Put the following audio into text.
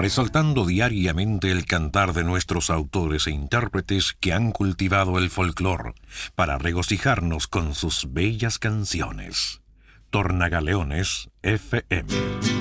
resaltando diariamente el cantar de nuestros autores e intérpretes que han cultivado el folclore para regocijarnos con sus bellas canciones. Tornagaleones FM.